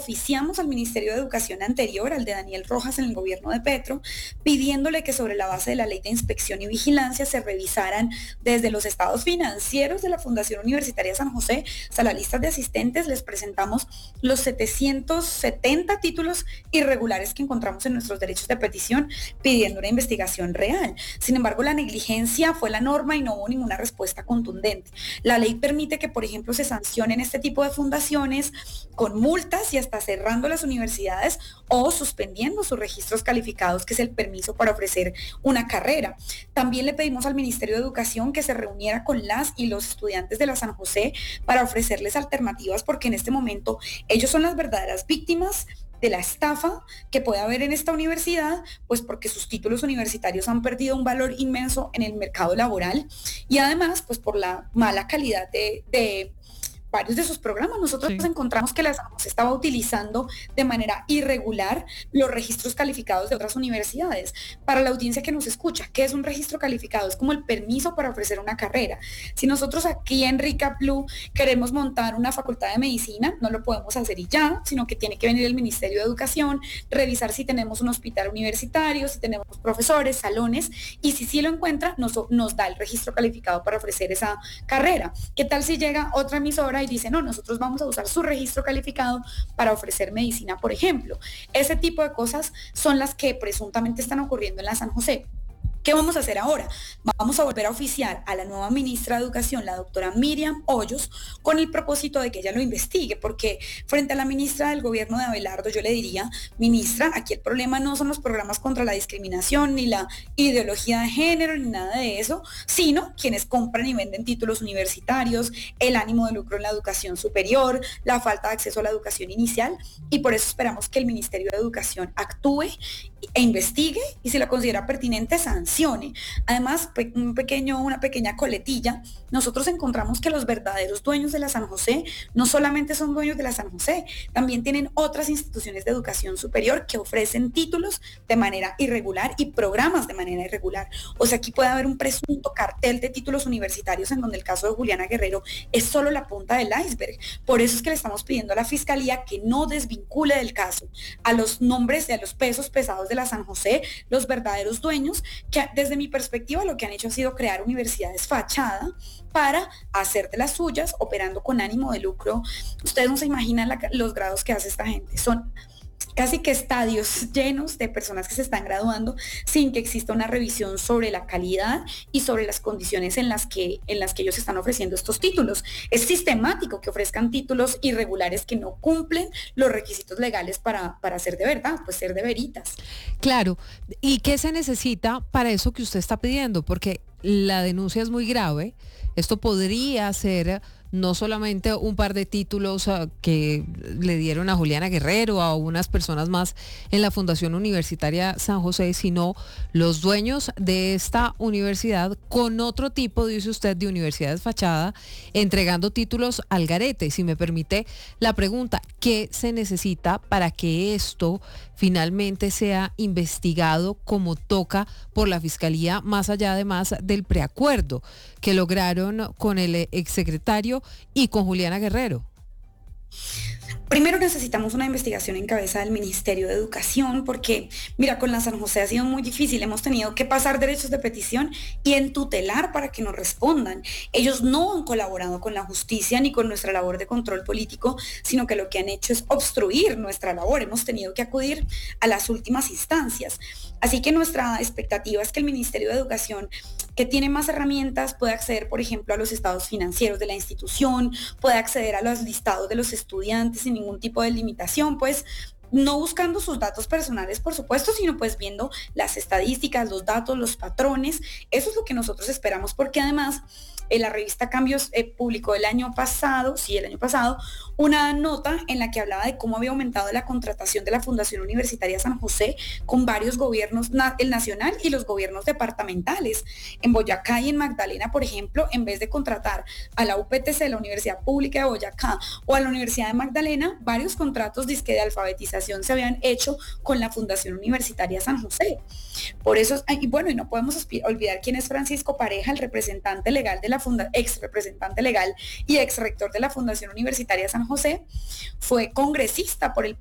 oficiamos al Ministerio de Educación anterior, al de Daniel Rojas en el gobierno de Petro, pidiéndole que sobre la base de la Ley de Inspección y Vigilancia se revisaran desde los estados financieros de la Fundación Universitaria San José hasta la lista de asistentes. Les presentamos los 770 títulos irregulares que encontramos en nuestros derechos de petición, pidiendo una investigación real. Sin embargo, la negligencia fue la norma y no hubo ninguna respuesta contundente. La ley permite que, por ejemplo, se sancionen este tipo de fundaciones con multas y hasta cerrando las universidades o suspendiendo sus registros calificados, que es el permiso para ofrecer una carrera. También le pedimos al Ministerio de Educación que se reuniera con las y los estudiantes de la San José para ofrecerles alternativas, porque en este momento ellos son las verdaderas víctimas de la estafa que puede haber en esta universidad, pues porque sus títulos universitarios han perdido un valor inmenso en el mercado laboral y además pues por la mala calidad de varios de sus programas. Nosotros encontramos que la San José estaba utilizando de manera irregular los registros calificados de otras universidades. Para la audiencia que nos escucha, ¿qué es un registro calificado? Es como el permiso para ofrecer una carrera. Si nosotros aquí en Rica Blue queremos montar una facultad de medicina, no lo podemos hacer y ya, sino que tiene que venir el Ministerio de Educación, revisar si tenemos un hospital universitario, si tenemos profesores, salones, y si sí lo encuentra, nos da el registro calificado para ofrecer esa carrera. ¿Qué tal si llega otra emisora y dice, no, nosotros vamos a usar su registro calificado para ofrecer medicina, por ejemplo? Ese tipo de cosas son las que presuntamente están ocurriendo en la San José. ¿Qué vamos a hacer ahora? Vamos a volver a oficiar a la nueva ministra de Educación, la doctora Miriam Hoyos, con el propósito de que ella lo investigue, porque frente a la ministra del gobierno de Abelardo, yo le diría, ministra, aquí el problema no son los programas contra la discriminación, ni la ideología de género, ni nada de eso, sino quienes compran y venden títulos universitarios, el ánimo de lucro en la educación superior, la falta de acceso a la educación inicial, y por eso esperamos que el Ministerio de Educación actúe e investigue y si lo considera pertinente sancione. Además, una pequeña coletilla, nosotros encontramos que los verdaderos dueños de la San José no solamente son dueños de la San José, también tienen otras instituciones de educación superior que ofrecen títulos de manera irregular y programas de manera irregular. O sea, aquí puede haber un presunto cartel de títulos universitarios en donde el caso de Juliana Guerrero es solo la punta del iceberg. Por eso es que le estamos pidiendo a la Fiscalía que no desvincule del caso a los nombres y a los pesos pesados de la San José, los verdaderos dueños, que desde mi perspectiva lo que han hecho ha sido crear universidades fachada para hacer de las suyas, operando con ánimo de lucro. Ustedes no se imaginan los grados que hace esta gente. Son casi que estadios llenos de personas que se están graduando sin que exista una revisión sobre la calidad y sobre las condiciones en las que ellos están ofreciendo estos títulos. Es sistemático que ofrezcan títulos irregulares que no cumplen los requisitos legales para ser de verdad, pues ser de veritas. Claro, ¿y qué se necesita para eso que usted está pidiendo? Porque la denuncia es muy grave. Esto podría ser no solamente un par de títulos que le dieron a Juliana Guerrero, a unas personas más en la Fundación Universitaria San José, sino los dueños de esta universidad con otro tipo, dice usted, de universidades fachada, entregando títulos al garete. Si me permite la pregunta, ¿qué se necesita para que esto finalmente sea investigado como toca por la Fiscalía, más allá además del preacuerdo que lograron con el exsecretario y con Juliana Guerrero? Primero necesitamos una investigación en cabeza del Ministerio de Educación, porque mira, con la San José ha sido muy difícil, hemos tenido que pasar derechos de petición y entutelar para que nos respondan. Ellos no han colaborado con la justicia ni con nuestra labor de control político, sino que lo que han hecho es obstruir nuestra labor. Hemos tenido que acudir a las últimas instancias. Así que nuestra expectativa es que el Ministerio de Educación, que tiene más herramientas, pueda acceder, por ejemplo, a los estados financieros de la institución, pueda acceder a los listados de los estudiantes sin ningún tipo de limitación, pues no buscando sus datos personales, por supuesto, sino pues viendo las estadísticas, los datos, los patrones. Eso es lo que nosotros esperamos, porque además la revista Cambios publicó el año pasado, una nota en la que hablaba de cómo había aumentado la contratación de la Fundación Universitaria San José con varios gobiernos, el nacional y los gobiernos departamentales. En Boyacá y en Magdalena, por ejemplo, en vez de contratar a la UPTC, la Universidad Pública de Boyacá, o a la Universidad de Magdalena, varios contratos de alfabetización licitación se habían hecho con la Fundación Universitaria San José. Por eso, y bueno, y no podemos olvidar quién es Francisco Pareja, el representante legal de la ex representante legal y ex rector de la Fundación Universitaria San José, fue congresista por el